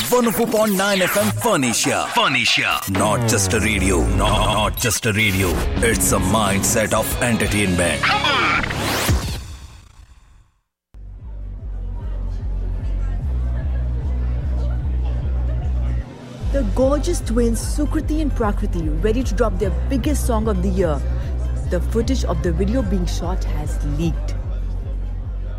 104.9 FM Furnisher. Furnisher. Not just a radio. Not just a radio. It's a mindset of entertainment. The gorgeous twins Sukriti and Prakriti ready to drop their biggest song of the year. The footage of the video being shot has leaked.